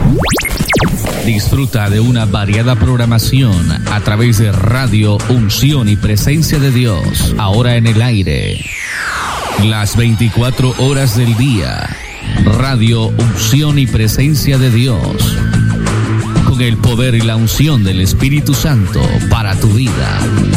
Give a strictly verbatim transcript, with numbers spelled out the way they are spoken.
Disfruta de una variada programación a través de Radio Unción y Presencia de Dios. Ahora en el aire, las veinticuatro horas del día. Radio Unción y Presencia de Dios. Con el poder y la unción del Espíritu Santo para tu vida.